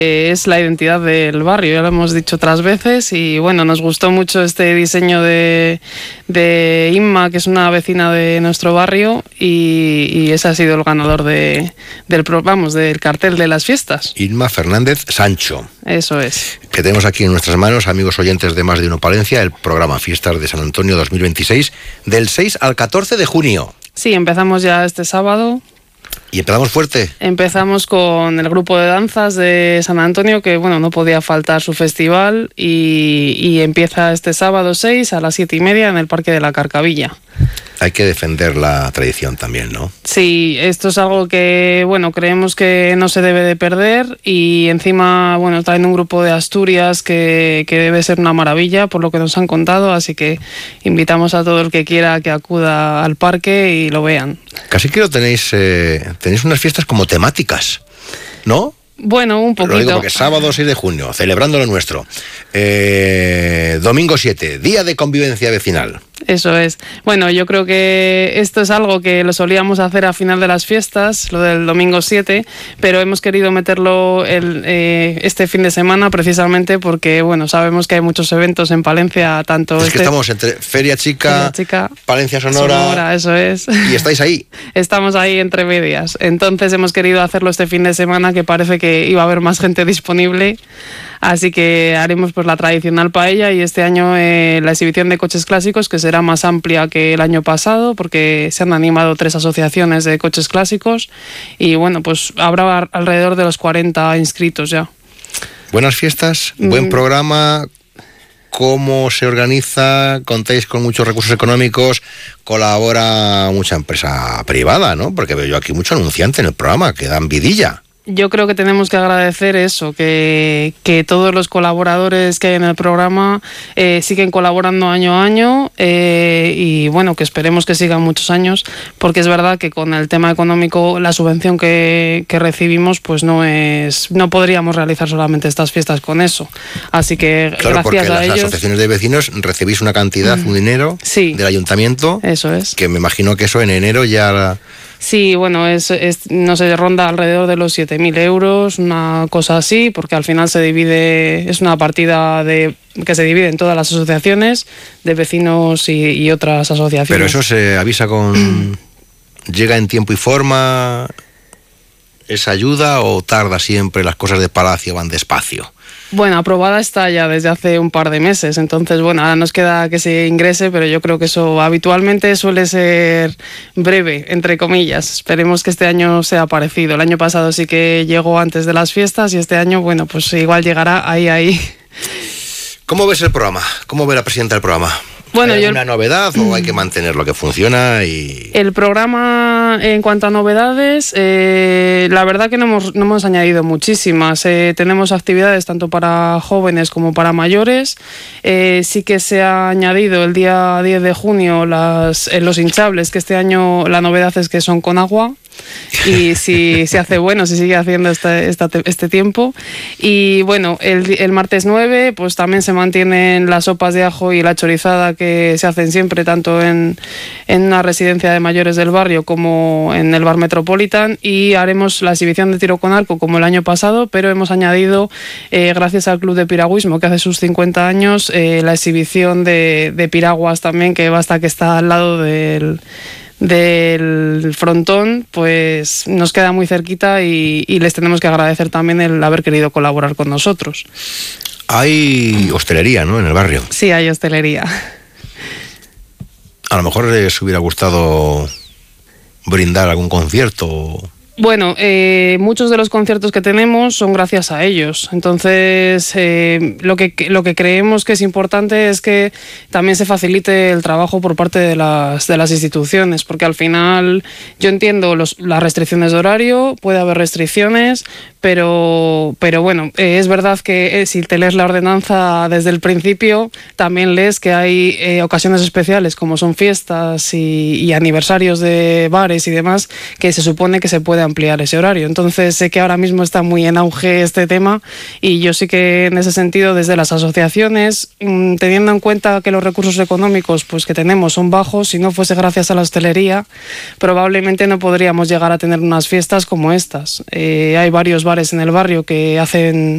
Es la identidad del barrio, ya lo hemos dicho otras veces, y bueno, nos gustó mucho este diseño de Inma, que es una vecina de nuestro barrio, y ese ha sido el ganador del cartel de las fiestas. Inma Fernández Sancho. Eso es. Que tenemos aquí en nuestras manos, amigos oyentes de Más de Uno Palencia, el programa Fiestas de San Antonio 2026, del 6 al 14 de junio. Sí, empezamos ya este sábado. Y empezamos fuerte. Empezamos con el grupo de danzas de San Antonio, que bueno, no podía faltar su festival, y empieza este sábado 6 a las 7:30 en el Parque de la Carcavilla. Hay que defender la tradición también, ¿no? Sí, esto es algo que, bueno, creemos que no se debe de perder, y encima, bueno, traen un grupo de Asturias que debe ser una maravilla por lo que nos han contado, así que invitamos a todo el que quiera que acuda al parque y lo vean. Casi que lo tenéis unas fiestas como temáticas, ¿no? Bueno, un poquito. Lo digo porque sábado 6 de junio, celebrando lo nuestro. Domingo 7, Día de Convivencia Vecinal. Eso es. Bueno, yo creo que esto es algo que lo solíamos hacer a final de las fiestas, lo del domingo 7, pero hemos querido meterlo este fin de semana precisamente porque, bueno, sabemos que hay muchos eventos en Palencia, tanto... Es que estamos entre Feria Chica, Palencia Sonora, eso es. Y estáis ahí. Estamos ahí entre medias. Entonces hemos querido hacerlo este fin de semana, que parece que iba a haber más gente disponible. Así que haremos pues la tradicional paella, y este año la exhibición de coches clásicos, que será más amplia que el año pasado porque se han animado 3 asociaciones de coches clásicos, y bueno, pues habrá alrededor de los 40 inscritos ya. Buenas fiestas, buen programa. ¿Cómo se organiza? ¿Contáis con muchos recursos económicos? ¿Colabora mucha empresa privada, no? Porque veo yo aquí mucho anunciante en el programa que dan vidilla. Yo creo que tenemos que agradecer eso, que todos los colaboradores que hay en el programa siguen colaborando año a año, y bueno, que esperemos que sigan muchos años, porque es verdad que con el tema económico, la subvención que recibimos, pues no podríamos realizar solamente estas fiestas con eso. Así que claro, gracias a ellos. Las asociaciones de vecinos recibís una cantidad, un dinero del ayuntamiento. Eso es. Que me imagino que eso en enero ya... Sí, bueno, no se ronda alrededor de los 7.000 euros, una cosa así, porque al final es una partida que se divide en todas las asociaciones de vecinos y otras asociaciones. Pero eso se avisa ¿llega en tiempo y forma esa ayuda, o tarda siempre? Las cosas de Palacio van despacio. Bueno, aprobada está ya desde hace un par de meses, entonces bueno, ahora nos queda que se ingrese, pero yo creo que eso habitualmente suele ser breve, entre comillas. Esperemos que este año sea parecido. El año pasado sí que llegó antes de las fiestas, y este año, bueno, pues igual llegará ahí. ¿Cómo ves el programa? ¿Cómo ve la presidenta del programa? Bueno, ¿Hay alguna novedad o hay que mantener lo que funciona? El programa, en cuanto a novedades, la verdad que no hemos añadido muchísimas. Tenemos actividades tanto para jóvenes como para mayores. Sí que se ha añadido el día 10 de junio los hinchables, que este año la novedad es que son con agua. Y si se hace bueno, si sigue haciendo este tiempo. Y bueno, el martes 9 pues también se mantienen las sopas de ajo y la chorizada que se hacen siempre, tanto en una residencia de mayores del barrio como en el bar Metropolitan, y haremos la exhibición de tiro con arco como el año pasado, pero hemos añadido, gracias al Club de Piragüismo que hace sus 50 años, la exhibición de piraguas también, que está al lado del frontón, pues nos queda muy cerquita, y les tenemos que agradecer también el haber querido colaborar con nosotros. Hay hostelería, ¿no?, en el barrio. Sí, hay hostelería. A lo mejor les hubiera gustado brindar algún concierto. Bueno, muchos de los conciertos que tenemos son gracias a ellos. Entonces, lo que creemos que es importante es que también se facilite el trabajo por parte de las instituciones, porque al final yo entiendo las restricciones de horario, puede haber restricciones, pero bueno, es verdad que si te lees la ordenanza desde el principio, también lees que hay ocasiones especiales, como son fiestas y aniversarios de bares y demás, que se supone que se puede ampliar ese horario. Entonces sé que ahora mismo está muy en auge este tema, y yo sí que en ese sentido, desde las asociaciones, teniendo en cuenta que los recursos económicos pues que tenemos son bajos, si no fuese gracias a la hostelería, probablemente no podríamos llegar a tener unas fiestas como estas. Hay varios bares en el barrio que hacen